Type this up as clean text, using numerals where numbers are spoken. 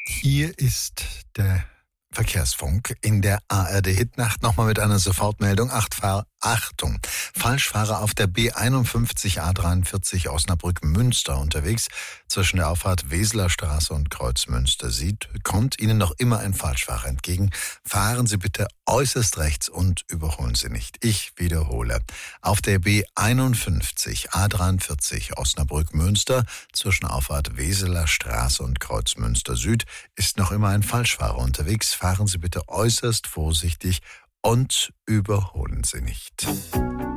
Hier ist der Verkehrsfunk in der ARD-Hitnacht nochmal mit einer Sofortmeldung. Achtung, Falschfahrer auf der B51 A43 Osnabrück-Münster unterwegs. Zwischen der Auffahrt Weseler Straße und Kreuz Münster Süd kommt Ihnen noch immer ein Falschfahrer entgegen. Fahren Sie bitte äußerst rechts und überholen Sie nicht. Ich wiederhole. Auf der B51 A43 Osnabrück-Münster zwischen Auffahrt Weseler Straße und Kreuz Münster Süd ist noch immer ein Falschfahrer unterwegs. Fahren Sie bitte äußerst vorsichtig und überholen Sie nicht.